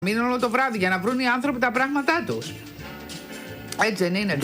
Μείνουν όλο το βράδυ για να βρουν οι άνθρωποι τα πράγματά τους. Έτσι δεν είναι?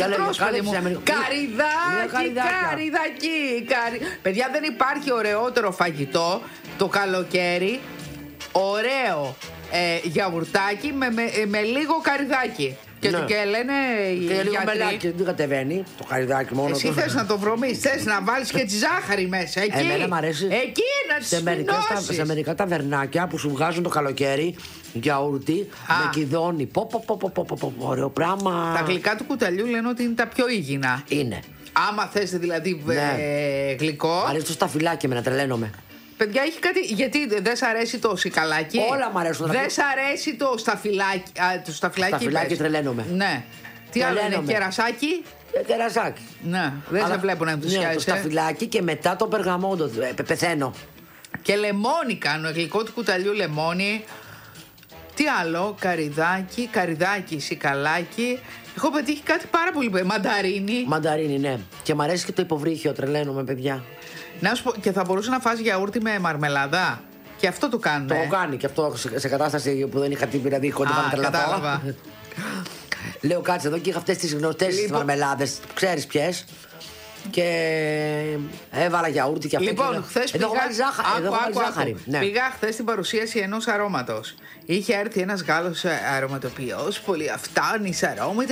Καριδάκι. Παιδιά, δεν υπάρχει ωραιότερο φαγητό το καλοκαίρι. Ωραίο γιαουρτάκι με λίγο καριδάκι. Και, ναι. Και λένε και λίγο μελάκι, δεν κατεβαίνει το καριδάκι μόνο. Εσύ θες να το βρωμείς, θες να βάλεις και τη ζάχαρη μέσα. Εκεί, εμένα μ' αρέσει. Εκεί να τις σπινώσεις. Σε μερικά ταβερνάκια που σου βγάζουν το καλοκαίρι γιαούρτι με κιδόνι. Ωραίο πράγμα. Τα γλυκά του κουταλιού λένε ότι είναι τα πιο υγιεινά. Είναι. Άμα θες δηλαδή γλυκό. Αρέσει το σταφυλάκι, να τρελαίνομαι. Παιδιά, έχει κάτι. Γιατί δεν σ' αρέσει το σικαλάκι? Όλα μ' αρέσουν. Δεν σ' αρέσει το σταφυλάκι? Το σταφυλάκι τρελαίνομαι. Ναι. Τι άλλο είναι, κερασάκι? Κερασάκι. Ναι, δεν σε βλέπω να ενθουσιάζεσαι. Ναι, το σταφυλάκι και μετά το περγαμόντο. Πεθαίνω. Και λεμόνι κάνω, γλυκό του κουταλιού λεμόνι. Τι άλλο, καριδάκι, σικαλάκι. Έχω πετύχει κάτι πάρα πολύ. Μανταρίνι. Μανταρίνι, ναι. Και μ' αρέσει και το υποβρύχιο, τρελαίνομαι, παιδιά. Να σου πω, και θα μπορούσε να φας γιαούρτι με μαρμελάδα. Και αυτό το κάνουν. Το έχω κάνει και αυτό σε κατάσταση που δεν είχα την πειραδί κοντά να τρελαθώ. Λέω κάτσε εδώ και είχα αυτές τις γνωστές μαρμελάδες, ξέρεις ποιες. Και έβαλα γιαούρτι και αυτό. Λοιπόν, χθες ζάχαρη. Πήγα χθες στην παρουσίαση ενός αρώματος. Είχε έρθει ένας Γάλλος αρωματοποιός, πολύ αυτάνης αρώματα,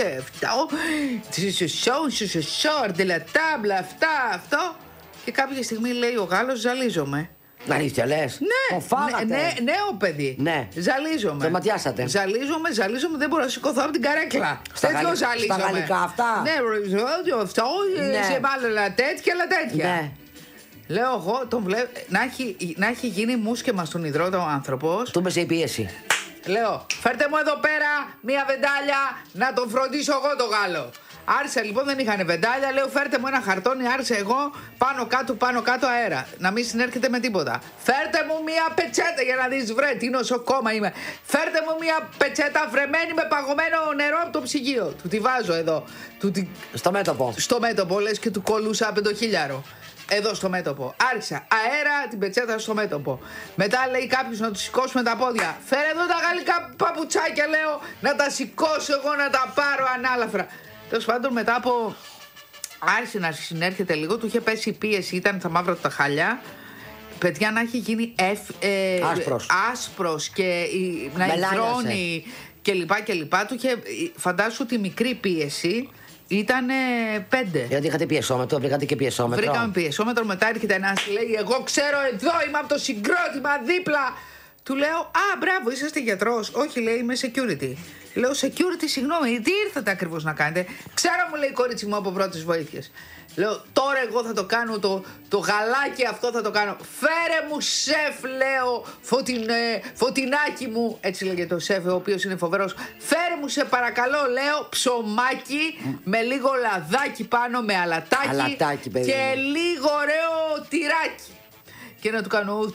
αυτό. Και κάποια στιγμή λέει ο Γάλλος, ζαλίζομαι. Αλήθεια λες? Ναι, νέο παιδί. Ναι. Ζαλίζομαι. Το ματιάσατε. Ζαλίζομαι, δεν μπορώ να σηκωθώ από την καρέκλα. Τέτοιο ζαλίζομαι. Στα γαλλικά αυτά. Ναι, αυτό, σε μάλλον τέτοια. Ναι. Λέω εγώ, τον βλέπω, να έχει γίνει μουσκεμα στον υδρότα ο άνθρωπος. Του μεσαίει πίεση. Λέω, φέρτε μου εδώ πέρα μία βεντάλια να τον φροντίσω εγώ το Γάλλο. Άρχισα λοιπόν, δεν είχαν βεντάλια. Λέω, φέρτε μου ένα χαρτόνι. Άρχισα εγώ πάνω κάτω αέρα. Να μην συνέρχεται με τίποτα. Φέρτε μου μία πετσέτα για να δεις, βρε, τι νοσοκόμα είμαι. Φέρτε μου μία πετσέτα βρεμένη με παγωμένο νερό από το ψυγείο. Του τη βάζω εδώ. Στο μέτωπο. Στο μέτωπο, λες και του κολούσα 5.000. Εδώ στο μέτωπο. Άρχισα αέρα την πετσέτα στο μέτωπο. Μετά λέει κάποιος να του σηκώσουμε τα πόδια. Φέρε εδώ τα γαλλικά παπουτσάκια, λέω, να τα σηκώσω εγώ, να τα πάρω ανάλαφρα. Τέλος πάντων, μετά από. Άρχισε να συνέρχεται λίγο, του είχε πέσει η πίεση, ήταν τα μαύρα του τα χάλια. Παιδιά, να έχει γίνει άσπρος και να υδρώνει κλπ. Του είχε, φαντάσου, τη μικρή πίεση ήταν 5. Γιατί είχατε πιεσόμετρο, βρήκατε και πιεσόμετρο. Βρήκαμε πιεσόμετρο, μετά έρχεται ένας, λέει, εγώ ξέρω, εδώ είμαι από το συγκρότημα δίπλα. Του λέω, α, μπράβο, είσαστε γιατρός? Όχι, λέει, είμαι security. Λέω, security, συγγνώμη, τι ήρθατε ακριβώς να κάνετε? Ξέρω, μου λέει η κορίτσι μου από πρώτες βοήθειες. Λέω, τώρα εγώ θα το κάνω, το γαλάκι αυτό θα το κάνω. Φέρε μου σεφ, λέω, φωτεινάκι μου. Έτσι λέγεται το σεφ, ο οποίος είναι φοβερός. Φέρε μου, σε παρακαλώ, λέω, ψωμάκι με λίγο λαδάκι πάνω, με αλατάκι και λίγο ωραίο τυράκι. Και να του κάνω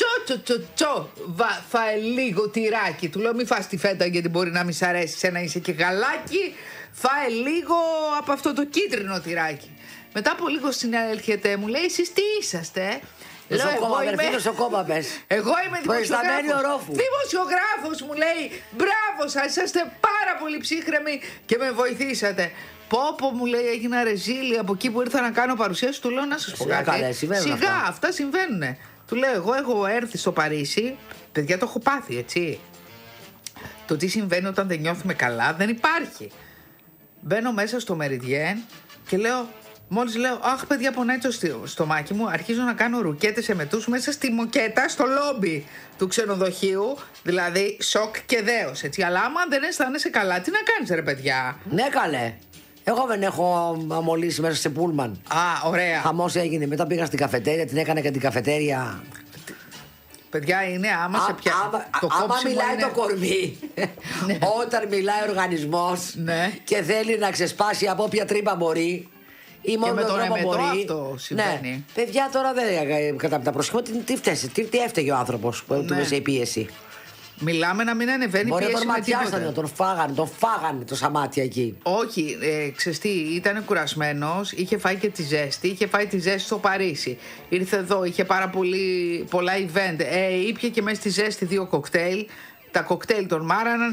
φάε λίγο τυράκι. Του λέω, μη φας τη φέτα γιατί μπορεί να μη σ' αρέσει, σένα είσαι και γαλάκι. Φάε λίγο από αυτό το κίτρινο τυράκι. Μετά από λίγο συνέρχεται, μου λέει, εσείς τι είσαστε? Λέω, εγώ είμαι δημοσιογράφος, μου λέει, μπράβο σας, είσαστε πάρα πολύ ψύχρεμοι και με βοηθήσατε. Πόπο, μου λέει, έγινα ρεζίλη από εκεί που ήρθα να κάνω παρουσίαση. Του λέω, να σας πω κάτι. Σιγά, αυτά συμβαίνουνε. Του λέω, εγώ έχω έρθει στο Παρίσι. Παιδιά, το έχω πάθει, έτσι. Το τι συμβαίνει όταν δεν νιώθουμε καλά δεν υπάρχει. Μπαίνω μέσα στο Μεριδιέν και λέω, μόλις λέω, αχ, παιδιά, πονάει το στομάχι μου, αρχίζω να κάνω ρουκέτες εμετούς μέσα στη μοκέτα, στο λόμπι του ξενοδοχείου. Δηλαδή, σοκ και δέος, έτσι. Αλλά άμα δεν αισθάνεσαι καλά, τι να κάνεις, ρε παιδιά? Ναι, καλέ. Εγώ δεν έχω αμολύσει μέσα σε πούλμαν. Α, ωραία. Χαμός έγινε. Μετά πήγα στην καφετέρια, την έκανα και την καφετέρια. Παιδιά, είναι άμα σε πια. Άμα μιλάει είναι το κορμί, ναι. Όταν μιλάει ο οργανισμός, ναι, και θέλει να ξεσπάσει από όποια τρύπα μπορεί, ή μόνο με τον εμετό μπορεί, αυτό συμβαίνει. Ναι. Παιδιά, τώρα δεν κατά τα προσχήματα, τι έφταιγε ο άνθρωπος που του μέσα η πίεση. Μιλάμε να μην ανεβαίνει μπορεί πίεση με τίποτα. Τον φάγανε το σαμάτια εκεί. Όχι, ξέρεις τι, ήταν κουρασμένος, είχε φάει και τη ζέστη, είχε φάει τη ζέστη στο Παρίσι. Ήρθε εδώ, είχε πάρα πολλά event, ήπια και μέσα στη ζέστη 2 κοκτέιλ. τα κοκτέιλ των Μάραναν